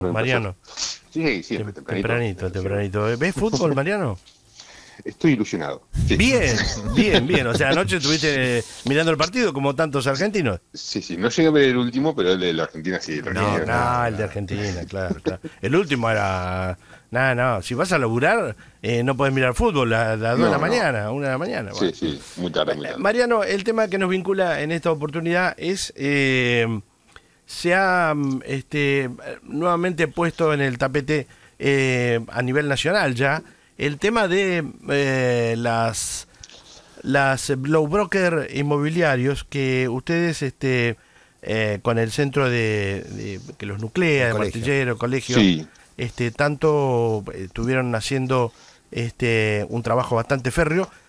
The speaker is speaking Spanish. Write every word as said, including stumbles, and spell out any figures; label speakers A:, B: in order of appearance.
A: Mariano,
B: Sí,
A: tem-
B: siempre tempranito.
A: tempranito, tempranito. ¿Ves fútbol, Mariano?
B: Estoy ilusionado. Sí.
A: Bien, bien, bien. O sea, anoche estuviste eh, mirando el partido como tantos argentinos.
B: Sí, sí. No llegué a ver el último, pero el de la Argentina sí, el
A: No,
B: argentino sí.
A: no, el de Argentina, claro, claro. El último era. Nada, no. Si vas a laburar, eh, no podés mirar fútbol a las dos de la
B: No, no.
A: mañana, una de la mañana.
B: Sí,
A: Bueno.
B: sí. Muy tarde, muy
A: Eh,
B: tarde.
A: Mariano, el tema que nos vincula en esta oportunidad es. Eh, se ha mm, este, nuevamente puesto en el tapete eh, a nivel nacional ya el tema de eh, las las low broker inmobiliarios que ustedes este eh, con el centro de, de- que los nuclea
C: El
A: de
C: colegio.
A: Martillero colegio
B: Sí,
A: este tanto eh, estuvieron haciendo este un trabajo bastante férreo